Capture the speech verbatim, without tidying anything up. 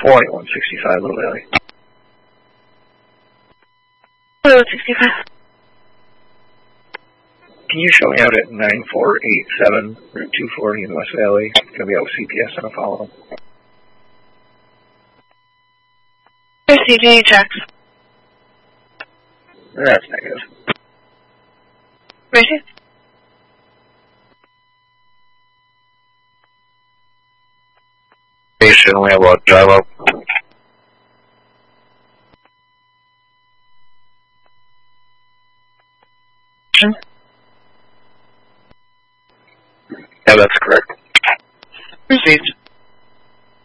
twenty-one sixty-five, Little Valley. twenty-one sixty-five. Can you show me out at nine four eight seven, Route two forty in West Valley? It's going to be out with C P S and I'll follow them. Received. Any checks? That's negative. Received. Station, we have a drive up. Yeah, that's correct. Received.